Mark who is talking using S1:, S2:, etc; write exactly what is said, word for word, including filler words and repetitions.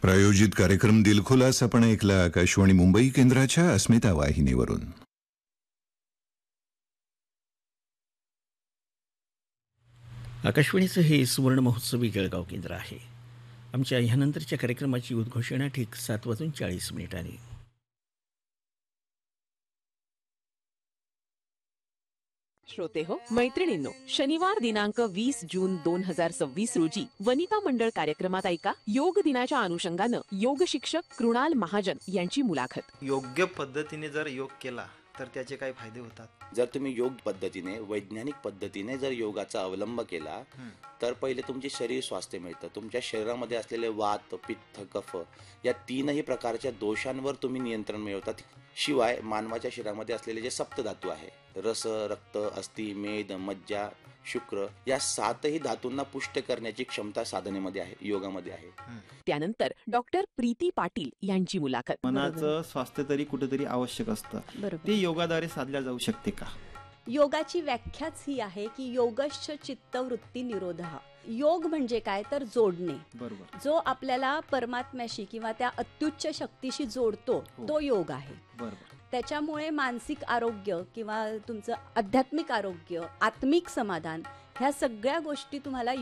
S1: प्रायोजित कार्यक्रम दिलखुलास आपण ऐकला आकाशवाणी मुंबई केंद्राच्या अस्मिता वाहिनीवरून.
S2: आकाशवाणीचं हे सुवर्ण महोत्सवी जळगाव केंद्र आहे. आमच्या ह्यानंतरच्या कार्यक्रमाची उद्घोषणा ठीक सात वाजून चाळीस मिनिटांनी.
S3: श्रोते हो, मैत्रिणींनो, शनिवार दिनांक वीस जून दोन हजार सव्वीस रोजी वनिता मंडळ कार्यक्रमात ऐका योग दिनाच्या अनुषंगानं योग शिक्षक कृणाल महाजन यांची मुलाखत.
S4: योग्य पद्धतीने जर योग केला तर त्याचे काय फायदे होतात?
S5: जर तुम्ही योग पद्धतीने वैज्ञानिक पद्धतीने जर योगाचा अवलंब केला तर पहिले तुमचे शरीर स्वास्थ्य मिळतं. तुमच्या शरीरामध्ये असलेले वात, पित्त, कफ या तीनही प्रकारच्या दोषांवर तुम्ही नियंत्रण मिळवतात. शिवाय मानवाच्या शरीरामध्ये असलेले जे सप्तधातू आहे, रस, रक्त, अस्थि, मेद, मज्जा, शुक्र, या सातही धातूंना पुष्ट करण्याची क्षमता साधनेमध्ये आहे, योगामध्ये आहे.
S3: त्यानंतर डॉक्टर प्रीती पाटील यांची मुलाखत.
S6: मनाचं स्वास्थ्य तरी कुठेतरी आवश्यक असतं, ते योगाद्वारे साधल्या जाऊ शकते का?
S7: योगाची व्याख्याच ही आहे की योगश्च चित्तवृत्ती निरोधः. योग म्हणजे काय तर जोडणे.
S6: बरोबर.
S7: जो आपल्याला परमात्म्याशी किंवा त्या अत्युच्च शक्तीशी जोडतो तो योग आहे.
S6: बरोबर.
S7: त्याच्यामुळे मानसिक आरोग्य किंवा तुमचं आध्यात्मिक आरोग्य, आत्मिक समाधान ह्या सगळ्या गोष्टी तुम्हाला